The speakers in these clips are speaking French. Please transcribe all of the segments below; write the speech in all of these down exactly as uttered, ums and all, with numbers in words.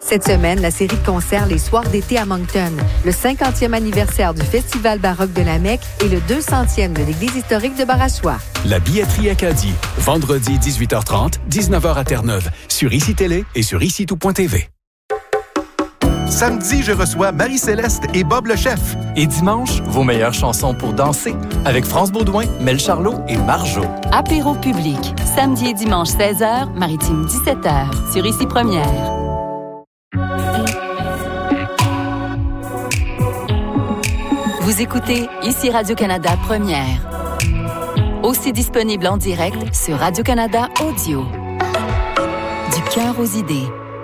Cette semaine, la série de concerts Les Soirs d'été à Moncton, le cinquantième anniversaire du Festival baroque de la Mecque et le deux centième de l'Église historique de Barachois. La billetterie Acadie, vendredi dix-huit heures trente, dix-neuf heures à Terre-Neuve, sur Ici Télé et sur ici tout point t v. Samedi, je reçois Marie-Céleste et Bob le chef. Et dimanche, vos meilleures chansons pour danser avec France Baudouin, Mel Charlot et Marjo. Apéro public, samedi et dimanche seize heures, Maritime dix-sept heures, sur Ici Première. Vous écoutez Ici Radio-Canada Première. Aussi disponible en direct sur Radio-Canada Audio. Du cœur aux idées.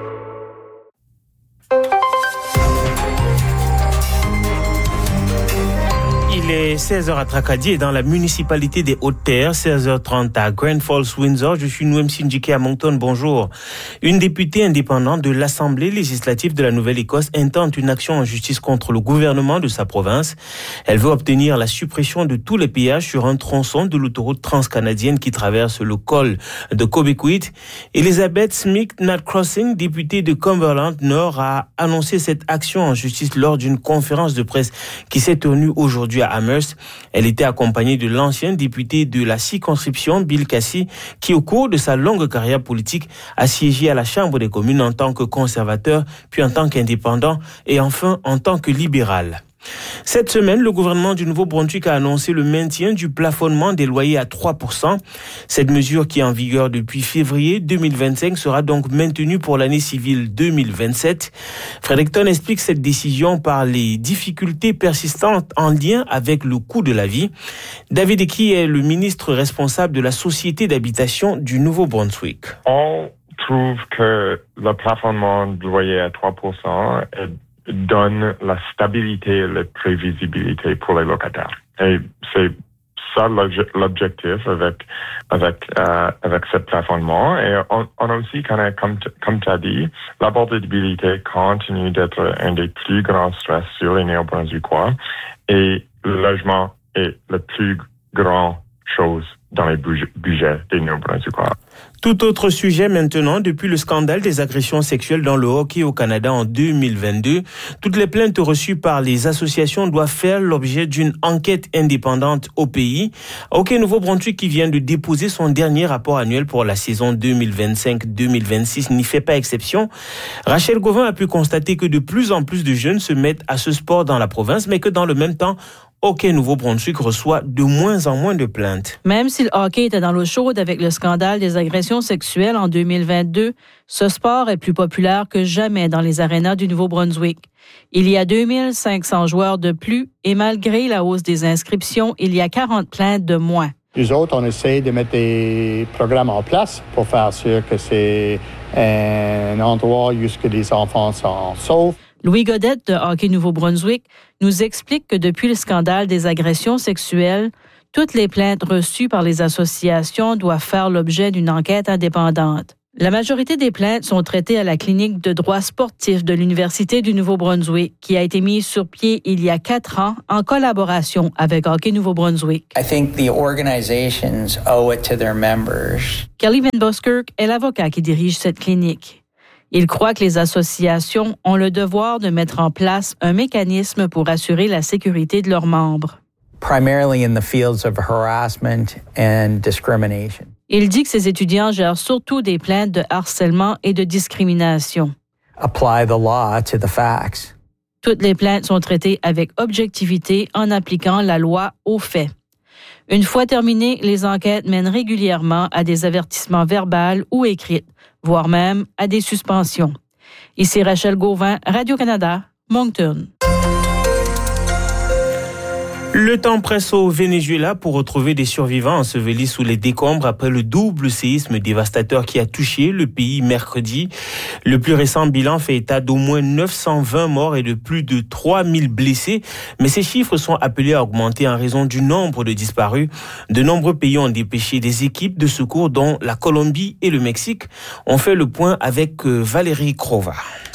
Il est seize heures à Tracadie et dans la municipalité des Hautes-Terres, seize heures trente à Grand Falls, Windsor. Je suis Nouem Sindjike à Moncton. Bonjour. Une députée indépendante de l'Assemblée législative de la Nouvelle-Écosse intente une action en justice contre le gouvernement de sa province. Elle veut obtenir la suppression de tous les péages sur un tronçon de l'autoroute transcanadienne qui traverse le col de Cobequid. Elizabeth Smith-Nat-Crossing, députée de Cumberland Nord, a annoncé cette action en justice lors d'une conférence de presse qui s'est tenue aujourd'hui à Amherst. Elle était accompagnée de l'ancien député de la circonscription, Bill Casey, qui au cours de sa longue carrière politique a siégé à la Chambre des communes en tant que conservateur, puis en tant qu'indépendant et enfin en tant que libéral. Cette semaine, le gouvernement du Nouveau-Brunswick a annoncé le maintien du plafonnement des loyers à trois pour cent. Cette mesure qui est en vigueur depuis février deux mille vingt-cinq sera donc maintenue pour l'année civile deux mille vingt-sept. Fredericton explique cette décision par les difficultés persistantes en lien avec le coût de la vie. David Eki est le ministre responsable de la Société d'habitation du Nouveau-Brunswick. On trouve que le plafonnement du loyer à trois pour cent est donne la stabilité et la prévisibilité pour les locataires. Et c'est ça l'objectif avec avec euh, avec ce plafonnement. Et on, on a aussi, comme comme tu as dit, l'abordabilité continue d'être un des plus grands stress sur les Néo-Brunswickois. Et le logement est la plus grande chose dans les budgets des Néo-Brunswickois. Tout autre sujet maintenant, depuis le scandale des agressions sexuelles dans le hockey au Canada en deux mille vingt-deux, toutes les plaintes reçues par les associations doivent faire l'objet d'une enquête indépendante au pays. Hockey Nouveau-Brunswick, qui vient de déposer son dernier rapport annuel pour la saison deux mille vingt-cinq deux mille vingt-six, n'y fait pas exception. Rachel Gauvin a pu constater que de plus en plus de jeunes se mettent à ce sport dans la province, mais que dans le même temps, Hockey Nouveau-Brunswick reçoit de moins en moins de plaintes. Même si le hockey était dans l'eau chaude avec le scandale des agressions sexuelles en deux mille vingt-deux, ce sport est plus populaire que jamais dans les arénas du Nouveau-Brunswick. Il y a deux mille cinq cents joueurs de plus et malgré la hausse des inscriptions, il y a quarante plaintes de moins. Nous autres, on essaie de mettre des programmes en place pour faire sûr que c'est un endroit où les enfants sont saufs. Louis Godette de Hockey Nouveau-Brunswick nous explique que depuis le scandale des agressions sexuelles, toutes les plaintes reçues par les associations doivent faire l'objet d'une enquête indépendante. La majorité des plaintes sont traitées à la clinique de droit sportif de l'Université du Nouveau-Brunswick, qui a été mise sur pied il y a quatre ans en collaboration avec Hockey Nouveau-Brunswick. I think the organizations owe it to their members. Kelly Van Buskirk est l'avocat qui dirige cette clinique. Il croit que les associations ont le devoir de mettre en place un mécanisme pour assurer la sécurité de leurs membres. Primarily in the fields of harassment and discrimination. Il dit que ses étudiants gèrent surtout des plaintes de harcèlement et de discrimination. Apply the law to the facts. Toutes les plaintes sont traitées avec objectivité en appliquant la loi aux faits. Une fois terminées, les enquêtes mènent régulièrement à des avertissements verbaux ou écrits, voire même à des suspensions. Ici Rachel Gauvin, Radio-Canada, Moncton. Le temps presse au Venezuela pour retrouver des survivants ensevelis sous les décombres après le double séisme dévastateur qui a touché le pays mercredi. Le plus récent bilan fait état d'au moins neuf cent vingt morts et de plus de trois mille blessés, mais ces chiffres sont appelés à augmenter en raison du nombre de disparus. De nombreux pays ont dépêché des équipes de secours, dont la Colombie et le Mexique. On fait le point avec Valérie Crova.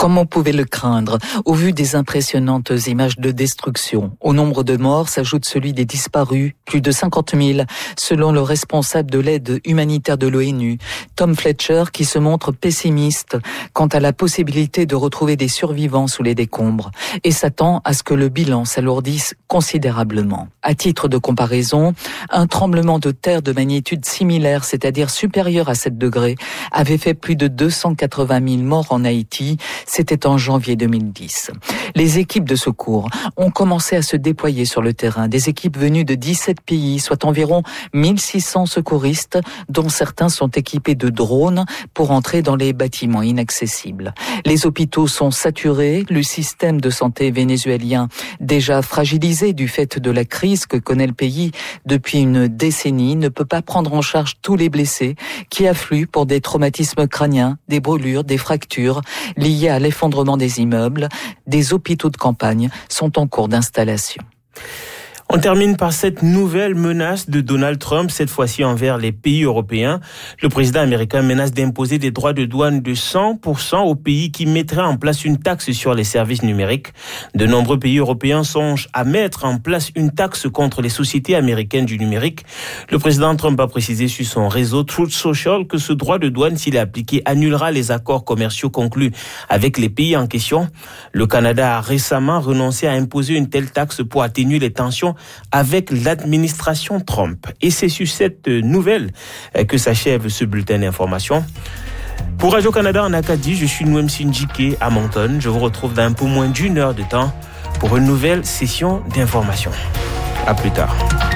Comme on pouvait le craindre, au vu des impressionnantes images de destruction, au nombre de morts s'ajoute celui des disparus, plus de cinquante mille, selon le responsable de l'aide humanitaire de l'ONU, Tom Fletcher, qui se montre pessimiste quant à la possibilité de retrouver des survivants sous les décombres et s'attend à ce que le bilan s'alourdisse considérablement. À titre de comparaison, un tremblement de terre de magnitude similaire, c'est-à-dire supérieur à sept degrés, avait fait plus de deux cent quatre-vingt mille morts en Haïti. C'était en janvier deux mille dix. Les équipes de secours ont commencé à se déployer sur le terrain. Des équipes venues de dix-sept pays, soit environ mille six cents secouristes, dont certains sont équipés de drones pour entrer dans les bâtiments inaccessibles. Les hôpitaux sont saturés. Le système de santé vénézuélien, déjà fragilisé du fait de la crise que connaît le pays depuis une décennie, ne peut pas prendre en charge tous les blessés qui affluent pour des traumatismes crâniens, des brûlures, des fractures liées à l'effondrement des immeubles. Des hôpitaux de campagne sont en cours d'installation. On termine par cette nouvelle menace de Donald Trump, cette fois-ci envers les pays européens. Le président américain menace d'imposer des droits de douane de cent pour cent aux pays qui mettraient en place une taxe sur les services numériques. De nombreux pays européens songent à mettre en place une taxe contre les sociétés américaines du numérique. Le président Trump a précisé sur son réseau Truth Social que ce droit de douane, s'il est appliqué, annulera les accords commerciaux conclus avec les pays en question. Le Canada a récemment renoncé à imposer une telle taxe pour atténuer les tensions avec l'administration Trump. Et c'est sur cette nouvelle que s'achève ce bulletin d'information. Pour Radio-Canada en Acadie, je suis Nouem Sindjike à Moncton. Je vous retrouve dans un peu moins d'une heure de temps pour une nouvelle session d'information. À plus tard.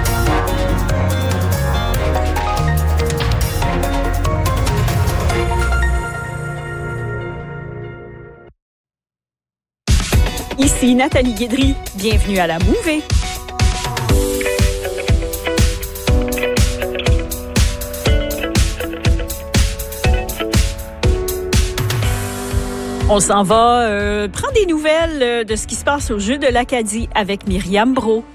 Ici Nathalie Guédry. Bienvenue à la Mouvée. On s'en va euh, prendre des nouvelles de ce qui se passe au Jeu de l'Acadie avec Myriam Brault.